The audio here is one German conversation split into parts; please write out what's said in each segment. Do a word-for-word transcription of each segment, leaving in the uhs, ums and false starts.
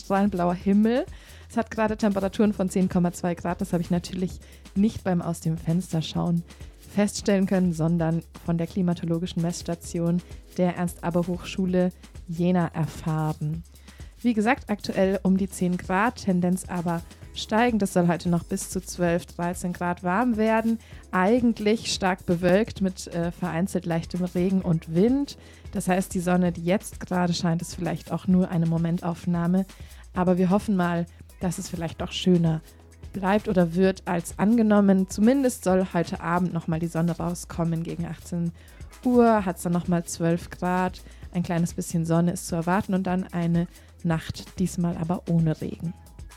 strahlend blauer Himmel. Es hat gerade Temperaturen von zehn Komma zwei Grad. Das habe ich natürlich nicht beim Aus dem Fenster schauen feststellen können, sondern von der klimatologischen Messstation der Ernst-Abbe-Hochschule Jena erfahren. Wie gesagt, aktuell um die zehn Grad, Tendenz aber steigend. Es soll heute noch bis zu zwölf, dreizehn Grad warm werden. Eigentlich stark bewölkt mit äh, vereinzelt leichtem Regen und Wind. Das heißt, die Sonne, die jetzt gerade scheint, ist vielleicht auch nur eine Momentaufnahme. Aber wir hoffen mal, dass es vielleicht doch schöner bleibt oder wird als angenommen. Zumindest soll heute Abend nochmal die Sonne rauskommen. Gegen achtzehn Uhr hat es dann nochmal zwölf Grad. Ein kleines bisschen Sonne ist zu erwarten und dann eine Nacht, diesmal aber ohne Regen.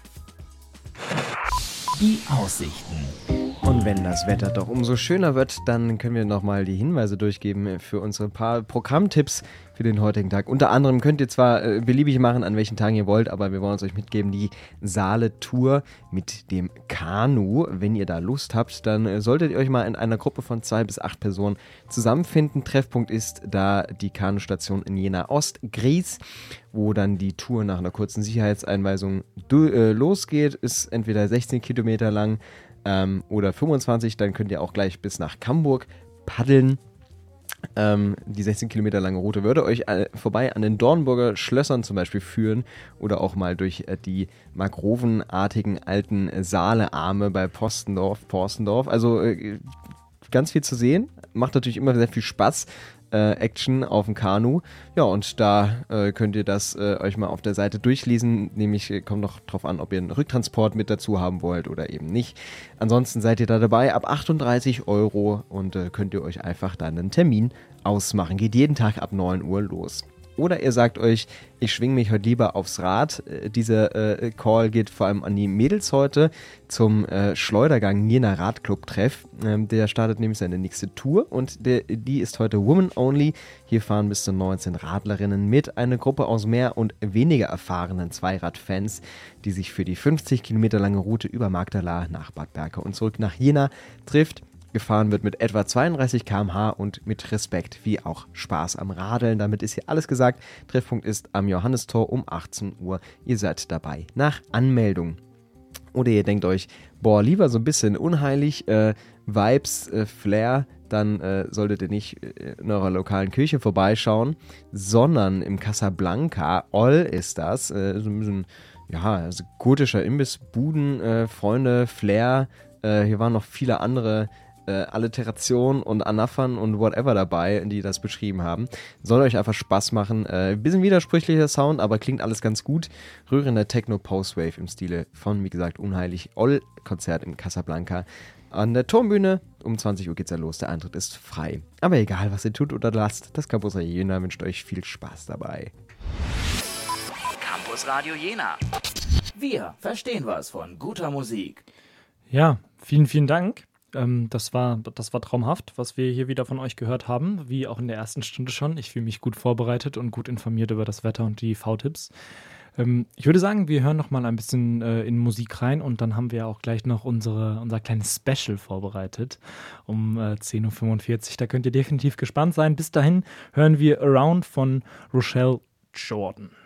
Die Aussichten. Und wenn das Wetter doch umso schöner wird, dann können wir nochmal die Hinweise durchgeben für unsere paar Programmtipps für den heutigen Tag. Unter anderem könnt ihr zwar äh, beliebig machen, an welchen Tagen ihr wollt, aber wir wollen es euch mitgeben, die Saale-Tour mit dem Kanu. Wenn ihr da Lust habt, dann äh, solltet ihr euch mal in einer Gruppe von zwei bis acht Personen zusammenfinden. Treffpunkt ist da die Kanustation in Jena Ost-Gries, wo dann die Tour nach einer kurzen Sicherheitseinweisung du- äh, losgeht. Ist entweder sechzehn Kilometer lang ähm, oder fünfundzwanzig, dann könnt ihr auch gleich bis nach Camburg paddeln. Ähm, die sechzehn Kilometer lange Route würde euch äh, vorbei an den Dornburger Schlössern zum Beispiel führen oder auch mal durch äh, die mangrovenartigen alten äh, Saalearme bei Postendorf, Porstendorf. Also äh, ganz viel zu sehen, macht natürlich immer sehr viel Spaß. Äh, Action auf dem Kanu. Ja, und da äh, könnt ihr das äh, euch mal auf der Seite durchlesen. Nämlich äh, kommt noch drauf an, ob ihr einen Rücktransport mit dazu haben wollt oder eben nicht. Ansonsten seid ihr da dabei ab achtunddreißig Euro und äh, könnt ihr euch einfach dann einen Termin ausmachen. Geht jeden Tag ab neun Uhr los. Oder ihr sagt euch, ich schwinge mich heute lieber aufs Rad. Äh, dieser äh, Call geht vor allem an die Mädels heute zum äh, Schleudergang Jena Radclub-Treff. Ähm, der startet nämlich seine nächste Tour und der, die ist heute Women Only. Hier fahren bis zu neunzehn Radlerinnen mit. Eine Gruppe aus mehr und weniger erfahrenen Zweiradfans, die sich für die fünfzig Kilometer lange Route über Magdala nach Bad Berka und zurück nach Jena trifft. Gefahren wird mit etwa zweiunddreißig Kilometer pro Stunde und mit Respekt wie auch Spaß am Radeln. Damit ist hier alles gesagt. Treffpunkt ist am Johannistor um achtzehn Uhr. Ihr seid dabei nach Anmeldung. Oder ihr denkt euch, boah, lieber so ein bisschen unheilig, äh, Vibes, äh, Flair, dann äh, solltet ihr nicht in eurer lokalen Kirche vorbeischauen, sondern im Casablanca, Oll ist das, äh, so ein bisschen, ja, also gotischer Imbiss, Buden, äh, Freunde, Flair, äh, hier waren noch viele andere Äh, Alliteration und Anaphern und whatever dabei, die das beschrieben haben. Soll euch einfach Spaß machen. Äh, bisschen widersprüchlicher Sound, aber klingt alles ganz gut. Rührender Techno-Post-Wave im Stile von, wie gesagt, Unheilig Oll. Konzert in Casablanca. An der Turmbühne um zwanzig Uhr geht's ja los. Der Eintritt ist frei. Aber egal, was ihr tut oder lasst, das Campus Radio Jena wünscht euch viel Spaß dabei. Campus Radio Jena. Wir verstehen was von guter Musik. Ja, vielen, vielen Dank. Ähm, das war, das war traumhaft, was wir hier wieder von euch gehört haben, wie auch in der ersten Stunde schon. Ich fühle mich gut vorbereitet und gut informiert über das Wetter und die V-Tipps. Ähm, ich würde sagen, wir hören noch mal ein bisschen äh, in Musik rein und dann haben wir auch gleich noch unsere, unser kleines Special vorbereitet um äh, zehn Uhr fünfundvierzig. Da könnt ihr definitiv gespannt sein. Bis dahin hören wir Around von Rochelle Jordan.